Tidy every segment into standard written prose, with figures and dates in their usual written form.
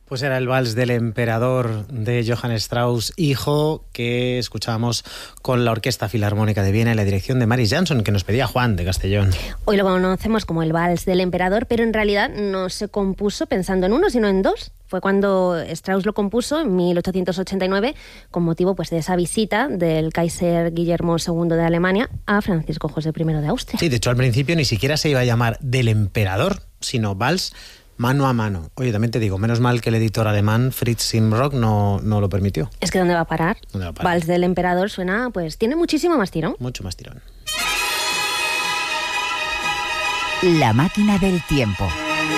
Pues era el vals del emperador de Johann Strauss, hijo, que escuchábamos con la Orquesta Filarmónica de Viena y la dirección de Maris Jansson, que nos pedía Juan de Castellón. Hoy lo conocemos como el vals del emperador, pero en realidad no se compuso pensando en uno, sino en dos. Fue cuando Strauss lo compuso en 1889 con motivo pues, de esa visita del Kaiser Guillermo II de Alemania a Francisco José I de Austria. Sí, de hecho al principio ni siquiera se iba a llamar del emperador, sino vals mano a mano. Oye, también te digo, menos mal que el editor alemán Fritz Simrock no lo permitió. Es que ¿dónde va a parar? ¿Dónde va a parar? Vals del emperador suena, pues tiene muchísimo más tirón. Mucho más tirón. La máquina del tiempo.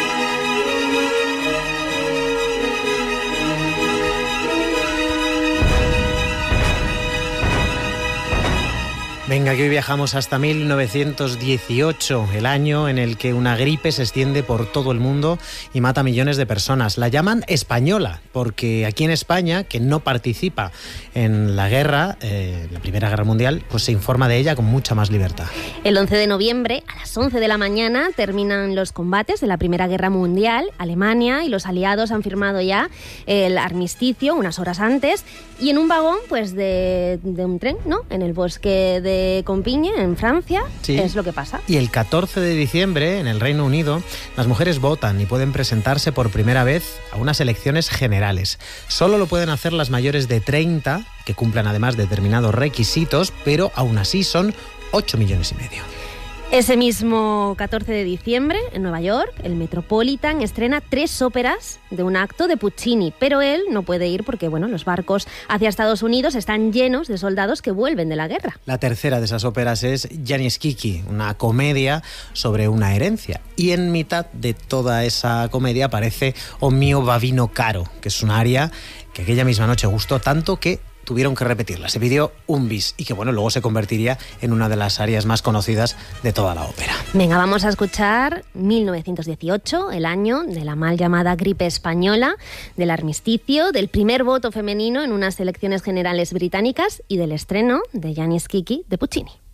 Venga, que hoy viajamos hasta 1918, el año en el que una gripe se extiende por todo el mundo y mata a millones de personas. La llaman española, porque aquí en España, que no participa en la guerra, la Primera Guerra Mundial, pues se informa de ella con mucha más libertad. El 11 de noviembre, a las 11 de la mañana, terminan los combates de la Primera Guerra Mundial. Alemania y los aliados han firmado ya el armisticio unas horas antes, y en un vagón pues de un tren, ¿no? En el bosque de Compiègne, en Francia, sí. Es lo que pasa. Y el 14 de diciembre, en el Reino Unido, las mujeres votan y pueden presentarse por primera vez a unas elecciones generales. Solo lo pueden hacer las mayores de 30, que cumplan además determinados requisitos, pero aún así son 8,5 millones. Ese mismo 14 de diciembre, en Nueva York, el Metropolitan estrena 3 óperas de un acto de Puccini, pero él no puede ir porque, bueno, los barcos hacia Estados Unidos están llenos de soldados que vuelven de la guerra. La tercera de esas óperas es Gianni Schicchi, una comedia sobre una herencia. Y en mitad de toda esa comedia aparece O mio bambino caro, que es un aria que aquella misma noche gustó tanto que tuvieron que repetirla. Se pidió un bis y que, bueno, luego se convertiría en una de las arias más conocidas de toda la ópera. Venga, vamos a escuchar 1918, el año de la mal llamada gripe española, del armisticio, del primer voto femenino en unas elecciones generales británicas y del estreno de Gianni Schicchi de Puccini.